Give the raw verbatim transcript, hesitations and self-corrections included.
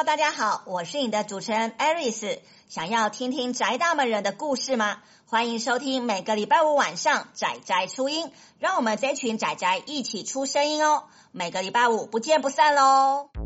大家好，我是你的主持人 Aris。想要听听宅大们人的故事吗？欢迎收听每个礼拜五晚上宅宅初音，让我们这群宅宅一起出声音哦。每个礼拜五不见不散咯。